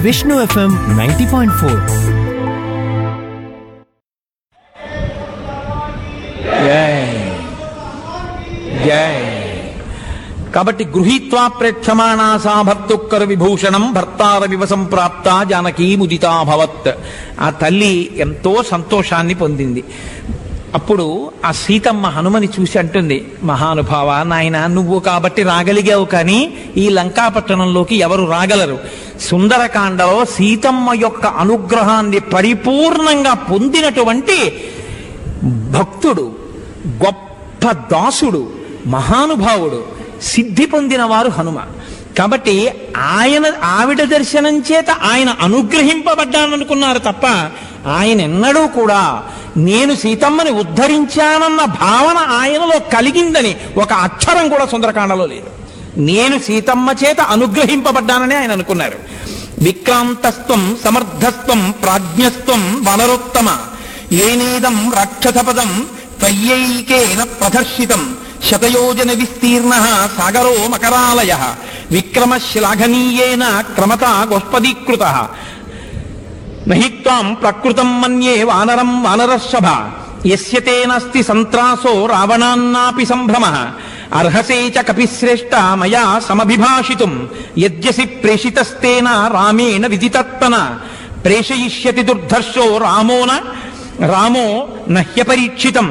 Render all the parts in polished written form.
Vishnu FM 90.4. జై. కాబట్టి గృహీత్వా ప్రేక్షమాణా సా భర్తుక్కర విభూషణం భర్తారవివ సంప్రాప్త జానకీ ముదితాభవత్. ఆ తల్లి ఎంతో సంతోషాన్ని పొందింది. అప్పుడు ఆ సీతమ్మ హనుమని చూసి అంటుంది, మహానుభావ, నాయన నువ్వు కాబట్టి రాగలిగావు, కానీ ఈ లంకాపట్టణంలోకి ఎవరు రాగలరు? సుందరకాండలో సీతమ్మ యొక్క అనుగ్రహాన్ని పరిపూర్ణంగా పొందినటువంటి భక్తుడు, గొప్ప దాసుడు, మహానుభావుడు, సిద్ధి పొందినవారు హనుమ. కాబట్టి ఆవిడ దర్శనం చేత ఆయన అనుగ్రహింపబడ్డాననుకున్నారు తప్ప ఆయన ఎన్నడూ కూడా నేను సీతమ్మని ఉద్ధరించానన్న భావన ఆయనలో కలిగిందని ఒక అక్షరం కూడా సుందరకాండలో లేదు. నేను సీతమ్మ చేత అనుగ్రహింపబడ్డానని ఆయన అనుకున్నారు. విక్రాంతస్త్వం సమర్థస్త్వం ప్రాజ్ఞస్త్వం వనరోత్తమ ఏనేదం రాక్షసపదం త్వయ్యైకేన ప్రదర్శితం శతయోజన విస్తీర్ణ సాగరో మకరాలయ విక్రమ శ్లాఘనీయేన క్రమత గోష్పదీకృత నహిత్వాం ప్రకృతం మన్యే వానరం వానరర్షభ యస్య తేనాస్తి సంత్రాసో రావణాన్నాపి సంభ్రమ అర్హసే చ కపిశ్రేష్ఠ మయా సమభిభాషితుం యద్యసి ప్రేషితస్తేన రామేణ విదితత్పన ప్రేషయిష్యతి దుర్ధర్షో రామో నహ్యపరీక్షితం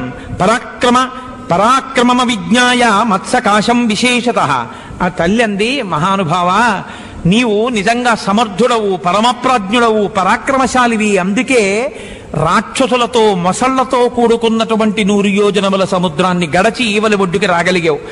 పరాక్రమమ విజ్ఞాయ మత్సకాశం విశేషతః. ఆ తల్లి అంది, మహానుభావ, నీవు నిజంగా సమర్థుడవు, పరమప్రాజ్ఞుడవు, పరాక్రమశాలివి. అందుకే రాక్షసులతో మొసళ్లతో కూడుకున్నటువంటి 100 యోజనముల సముద్రాన్ని గడచి ఈవలి ఒడ్డుకి రాగలిగావు.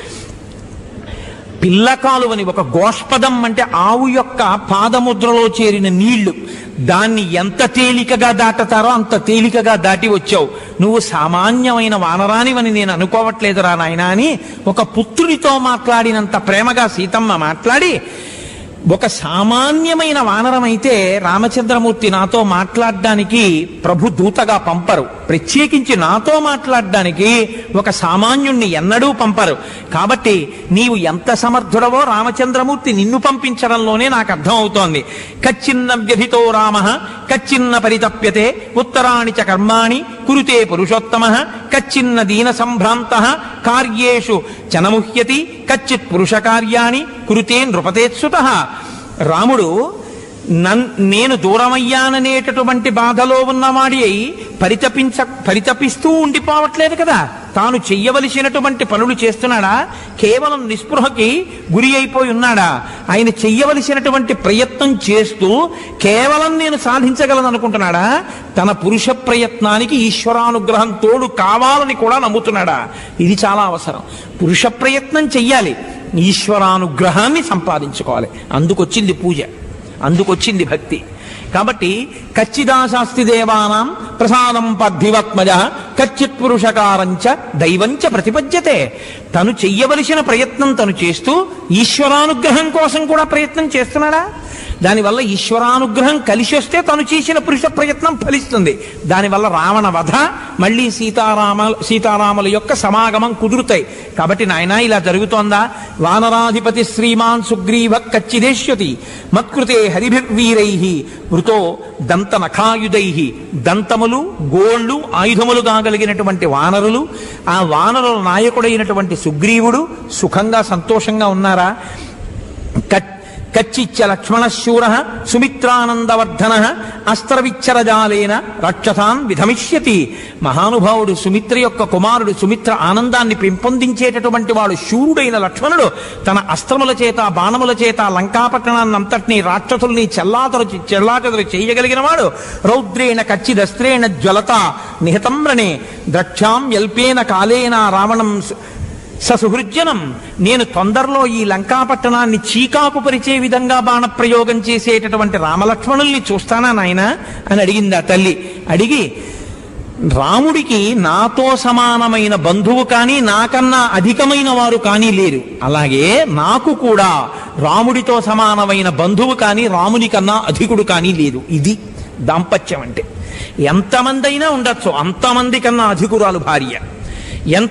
పిల్లకాలువని ఒక గోష్పదం అంటే ఆవు యొక్క పాదముద్రలో చేరిన నీళ్లు, దాన్ని ఎంత తేలికగా దాటతారో అంత తేలికగా దాటి వచ్చావు. నువ్వు సామాన్యమైన వానరానివని నేను అనుకోవట్లేదురా నాయనా అని ఒక పుత్రుడితో మాట్లాడినంత ప్రేమగా సీతమ్మ మాట్లాడి, ఒక సామాన్యమైన వానరమైతే రామచంద్రమూర్తి నాతో మాట్లాడడానికి ప్రభు దూతగా పంపరు, ప్రత్యేకించి నాతో మాట్లాడడానికి ఒక సామాన్యుణ్ణి ఎన్నడూ పంపరు. కాబట్టి నీవు ఎంత సమర్థుడవో రామచంద్రమూర్తి నిన్ను పంపించడంలోనే నాకు అర్థం అవుతోంది. కచ్చిన్న వ్యధితో రామ కచ్చిన్న పరితప్యతే ఉత్తరాణి చ కర్మాణి కురుతే పురుషోత్తమ కచ్చిన్న దీన సంభ్రాంత కార్యేషు చనముహ్యతి కచ్చిత్ పురుష కార్యాణి కురుతే నృపతేత్సుతః. రాముడు నేను దూరమయ్యాననేటటువంటి బాధలో ఉన్నవాడి అయి పరితపిస్తూ ఉండిపోవట్లేదు కదా. తాను చెయ్యవలసినటువంటి పనులు చేస్తున్నాడా? కేవలం నిస్పృహకి గురి అయిపోయి ఉన్నాడా? ఆయన చెయ్యవలసినటువంటి ప్రయత్నం చేస్తూ కేవలం నేను సాధించగలను అనుకుంటున్నాడా? తన పురుష ప్రయత్నానికి ఈశ్వరానుగ్రహం తోడు కావాలని కూడా నమ్ముతున్నాడా? ఇది చాలా అవసరం. పురుష ప్రయత్నం చెయ్యాలి, ఈశ్వరానుగ్రహాన్ని సంపాదించుకోవాలి. అందుకొచ్చింది పూజ, అందుకొచ్చింది భక్తి. కాబట్టి కచ్చిదాశాస్తి దేవానాం ప్రసాదం పద్ధివత్మజ కచ్చిత్ పురుషకారంచ దైవంచ ప్రతిపద్యతే. తను చెయ్యవలసిన ప్రయత్నం తను చేస్తూ ఈశ్వరానుగ్రహం కోసం కూడా ప్రయత్నం చేస్తున్నాడా? దానివల్ల ఈశ్వరానుగ్రహం కలిసి వస్తే తను చేసిన పురుష ప్రయత్నం ఫలిస్తుంది. దానివల్ల రావణ వధ, మళ్ళీ సీతారాముల యొక్క సమాగమం కుదురుతాయి. కాబట్టి నాయన ఇలా జరుగుతోందా? వానరాధిపతి శ్రీమాన్ సుగ్రీవ కచ్చిదేశ్యతి మత్కృతే హరిభిర్వీరై వృతో దంత నఖాయుధై. దంతములు, గోళ్ళు, ఆయుధములు కాగలిగినటువంటి వానరులు, ఆ వానరుల నాయకుడైనటువంటి సుగ్రీవుడు సుఖంగా సంతోషంగా ఉన్నారా? కచ్చిచ్చ లక్ష్మణశూర సుమిత్రానందవర్ధన అస్త్రవిచ్చరజాలేన రక్షసాన్ విధమిష్యతి. మహానుభావుడు సుమిత్ర యొక్క కుమారుడు, సుమిత్ర ఆనందాన్ని పెంపొందించేటటువంటి వాడు శూరుడైన లక్ష్మణుడు తన అస్త్రముల చేత, బాణముల చేత లంకాపట్టణాన్నంతటినీ, రాక్షసుల్ని చెల్లాచెదరు చేయగలిగిన వాడు. రౌద్రేణ కచ్చిదస్త్రేణ జ్వలత నిహతంరణే ద్రక్షాం యల్పేన కాలేన రావణం ససుహృజ్జనం. నేను తొందరలో ఈ లంకాపట్టణాన్ని చీకాకు పరిచే విధంగా బాణప్రయోగం చేసేటటువంటి రామలక్ష్మణుల్ని చూస్తానా నాయన అని అడిగింది ఆ తల్లి. అడిగి, రాముడికి నాతో సమానమైన బంధువు కానీ నాకన్నా అధికమైన వారు కానీ లేరు, అలాగే నాకు కూడా రాముడితో సమానమైన బంధువు కానీ రాముని కన్నా అధికుడు కానీ లేదు. ఇది దాంపత్యం అంటే. ఎంతమంది అయినా ఉండొచ్చు, అంతమంది కన్నా అధికురాలు భార్య. ఎంత